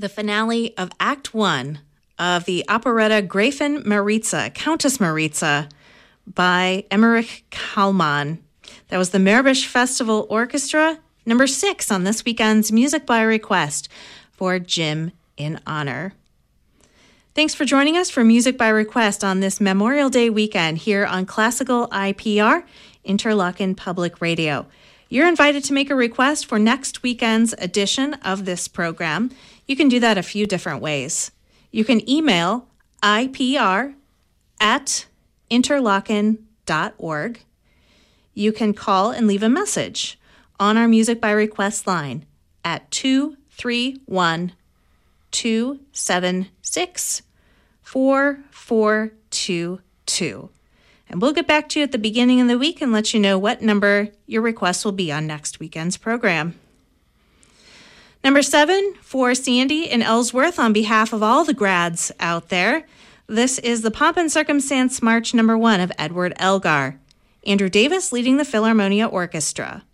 the finale of Act 1 of the operetta Gräfin Maritza, Countess Maritza, by Emmerich Kallmann. That was the Meerbusch Festival Orchestra, number 6 on this weekend's Music by Request for Jim in Honor. Thanks for joining us for Music by Request on this Memorial Day weekend here on Classical IPR, Interlochen Public Radio. You're invited to make a request for next weekend's edition of this program. You can do that a few different ways. You can email ipr@interlochen.org. You can call and leave a message on our Music by Request line at 231-276-4422. And we'll get back to you at the beginning of the week and let you know what number your request will be on next weekend's program. Number 7 for Sandy in Ellsworth on behalf of all the grads out there. This is the Pomp and Circumstance March number 1 of Edward Elgar. Andrew Davis leading the Philharmonia Orchestra.